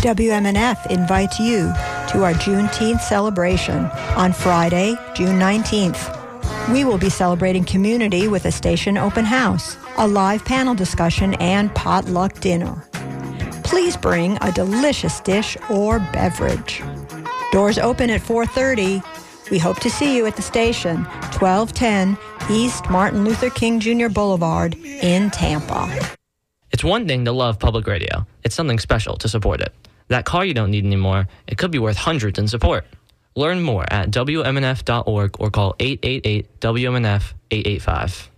WMNF invites you to our Juneteenth celebration on Friday, June 19th. We will be celebrating community with a station open house, a live panel discussion, and potluck dinner. Please bring a delicious dish or beverage. Doors open at 4:30. We hope to see you at the station, 1210 East Martin Luther King Jr. Boulevard in Tampa. It's one thing to love public radio. It's something special to support it. That car you don't need anymore, it could be worth hundreds in support. Learn more at WMNF.org or call 888-WMNF-885.